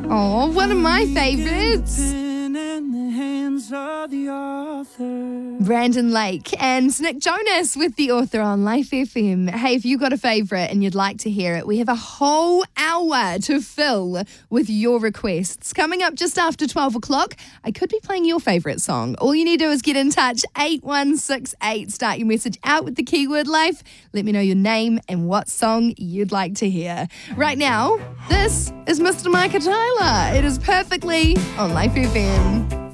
Oh, one of my favourites. Brandon Lake and Nick Jonas with The Author on Life FM. Hey, if you got a favourite and you'd like to hear it, we have a whole hour to fill with your requests. Coming up just after 12 o'clock, I could be playing your favourite song. All you need to do is get in touch, 8168. Start your message out with the keyword life. Let me know your name and what song you'd like to hear. Right now, this is Mr. Micah Tyler. It is Perfectly on Life FM.